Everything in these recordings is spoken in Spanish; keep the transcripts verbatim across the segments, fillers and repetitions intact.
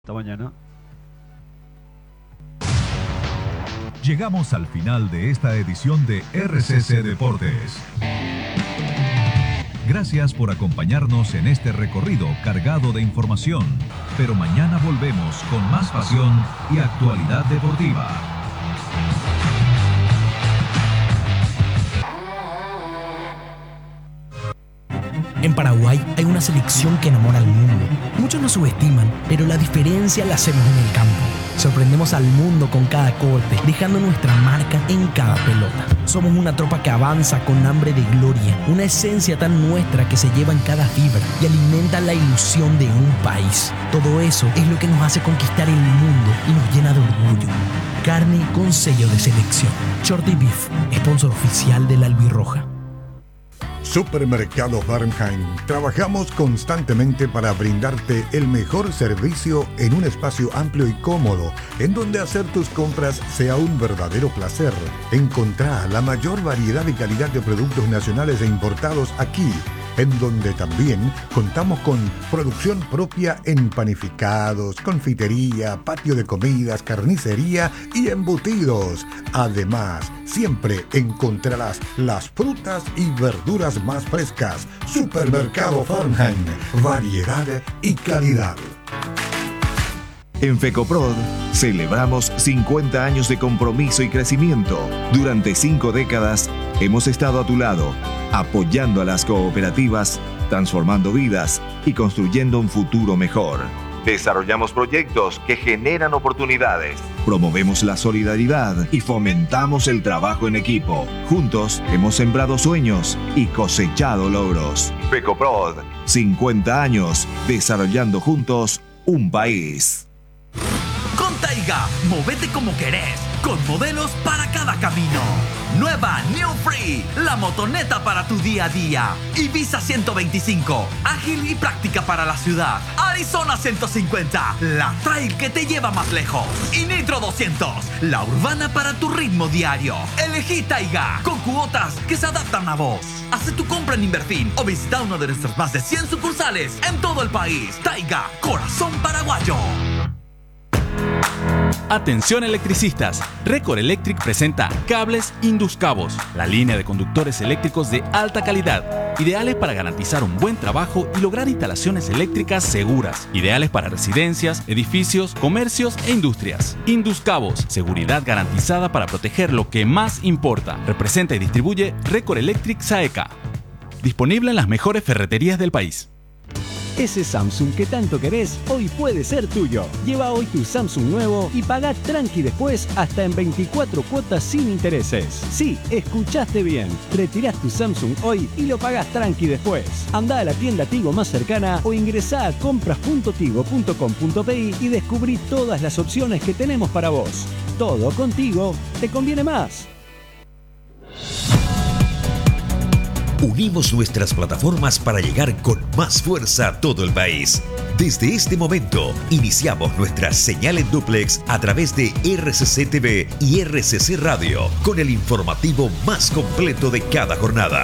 Hasta mañana. Llegamos al final de esta edición de R C C Deportes. Gracias por acompañarnos en este recorrido cargado de información, pero mañana volvemos con más pasión y actualidad deportiva. En Paraguay hay una selección que enamora al mundo. Muchos nos subestiman, pero la diferencia la hacemos en el campo. Sorprendemos al mundo con cada corte, dejando nuestra marca en cada pelota. Somos una tropa que avanza con hambre de gloria, una esencia tan nuestra que se lleva en cada fibra y alimenta la ilusión de un país. Todo eso es lo que nos hace conquistar el mundo y nos llena de orgullo. Carne con sello de selección. Shorty Beef, sponsor oficial de la Albirroja. Supermercado Farmheim. Trabajamos constantemente para brindarte el mejor servicio en un espacio amplio y cómodo, en donde hacer tus compras sea un verdadero placer. Encontrá la mayor variedad y calidad de productos nacionales e importados aquí, en donde también contamos con producción propia en panificados, confitería, patio de comidas, carnicería y embutidos. Además, siempre encontrarás las frutas y verduras más frescas. Supermercado Farmheim, variedad y calidad. En FECOPROD celebramos cincuenta años de compromiso y crecimiento. Durante cinco décadas hemos estado a tu lado, apoyando a las cooperativas, transformando vidas y construyendo un futuro mejor. Desarrollamos proyectos que generan oportunidades. Promovemos la solidaridad y fomentamos el trabajo en equipo. Juntos hemos sembrado sueños y cosechado logros. FECOPROD, cincuenta años desarrollando juntos un país. Con Taiga, movete como querés, con modelos para cada camino. Nueva New Free, la motoneta para tu día a día. Ibiza ciento veinticinco, ágil y práctica para la ciudad. Arizona ciento cincuenta, la trail que te lleva más lejos. Y Nitro doscientos, la urbana para tu ritmo diario. Elegí Taiga, con cuotas que se adaptan a vos. Haz tu compra en Inverfin o visita uno de nuestros más de cien sucursales en todo el país. Taiga, corazón paraguayo. Atención electricistas, Recor Electric presenta Cables Induscabos, la línea de conductores eléctricos de alta calidad, ideales para garantizar un buen trabajo y lograr instalaciones eléctricas seguras, ideales para residencias, edificios, comercios e industrias. Induscabos, seguridad garantizada para proteger lo que más importa. Representa y distribuye Recor Electric Saeca. Disponible en las mejores ferreterías del país. Ese Samsung que tanto querés, hoy puede ser tuyo. Lleva hoy tu Samsung nuevo y pagá tranqui después hasta en veinticuatro cuotas sin intereses. Sí, escuchaste bien. Retirás tu Samsung hoy y lo pagás tranqui después. Andá a la tienda Tigo más cercana o ingresá a compras punto tigo punto com punto pi y descubrí todas las opciones que tenemos para vos. Todo contigo te conviene más. Unimos nuestras plataformas para llegar con más fuerza a todo el país. Desde este momento, iniciamos nuestra señal en dúplex a través de R C C T V y R C C Radio, con el informativo más completo de cada jornada.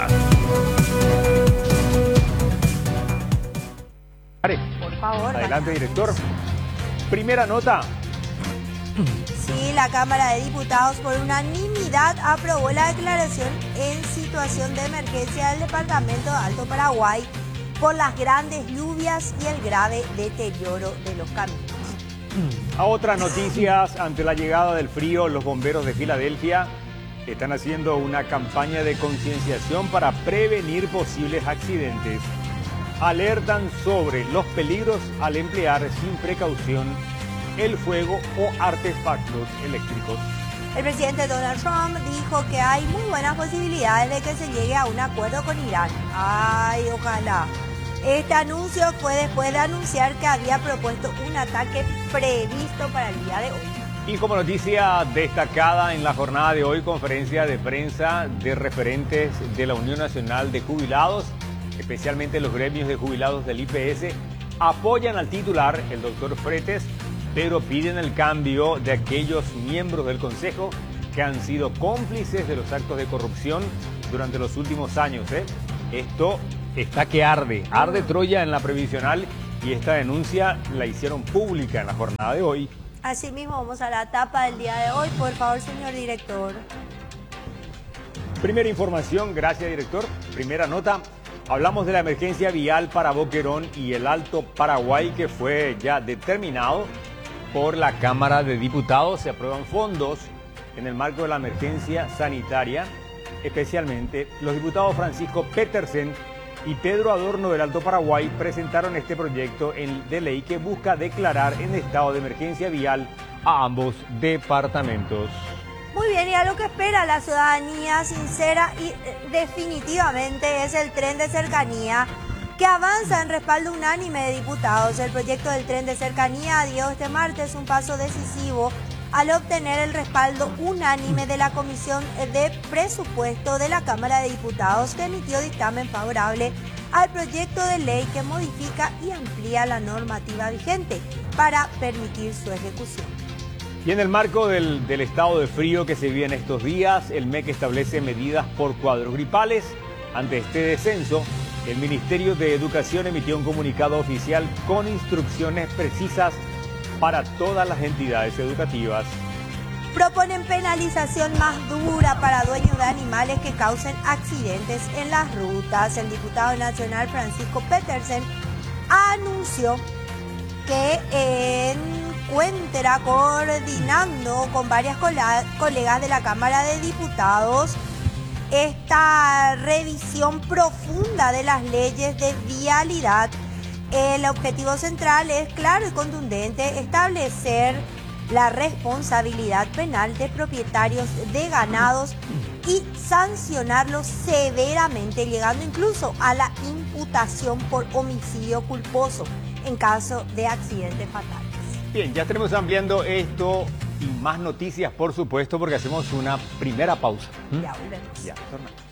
Por favor. Adelante, director. Primera nota. Sí, la Cámara de Diputados por unanimidad aprobó la declaración en situación de emergencia del Departamento de Alto Paraguay por las grandes lluvias y el grave deterioro de los caminos. A otras noticias, ante la llegada del frío, los bomberos de Filadelfia están haciendo una campaña de concienciación para prevenir posibles accidentes. Alertan sobre los peligros al emplear sin precaución el fuego o artefactos eléctricos. El presidente Donald Trump dijo que hay muy buenas posibilidades de que se llegue a un acuerdo con Irán. Ay, ojalá. Este anuncio fue después de anunciar que había propuesto un ataque previsto para el día de hoy. Y como noticia destacada en la jornada de hoy, conferencia de prensa de referentes de la Unión Nacional de Jubilados, especialmente los gremios de jubilados del I P S, apoyan al titular, el doctor Fretes, pero piden el cambio de aquellos miembros del Consejo que han sido cómplices de los actos de corrupción durante los últimos años. ¿eh? Esto está que arde, arde Troya en la previsional y esta denuncia la hicieron pública en la jornada de hoy. Asimismo, vamos a la tapa del día de hoy. Por favor, señor director. Primera información, gracias director. Primera nota, hablamos de la emergencia vial para Boquerón y el Alto Paraguay, que fue ya determinado por la Cámara de Diputados. Se aprueban fondos en el marco de la emergencia sanitaria. Especialmente los diputados Francisco Petersen y Pedro Adorno del Alto Paraguay presentaron este proyecto de ley que busca declarar en estado de emergencia vial a ambos departamentos. Muy bien, y a lo que espera la ciudadanía sincera y definitivamente es el tren de cercanía que avanza en respaldo unánime de diputados. El proyecto del tren de cercanía dio este martes un paso decisivo al obtener el respaldo unánime de la Comisión de Presupuesto de la Cámara de Diputados, que emitió dictamen favorable al proyecto de ley que modifica y amplía la normativa vigente para permitir su ejecución. Y en el marco del, del estado de frío que se vive en estos días, el M E C establece medidas por cuadros gripales. Ante este descenso, el Ministerio de Educación emitió un comunicado oficial con instrucciones precisas para todas las entidades educativas. Proponen penalización más dura para dueños de animales que causen accidentes en las rutas. El diputado nacional Francisco Petersen anunció que encuentra coordinando con varias colegas de la Cámara de Diputados esta revisión profunda de las leyes de vialidad. El objetivo central es claro y contundente: establecer la responsabilidad penal de propietarios de ganados y sancionarlos severamente, llegando incluso a la imputación por homicidio culposo en caso de accidentes fatales. Bien, ya estaremos ampliando esto y más noticias, por supuesto, porque hacemos una primera pausa. Ya volvemos. Ya, tornamos.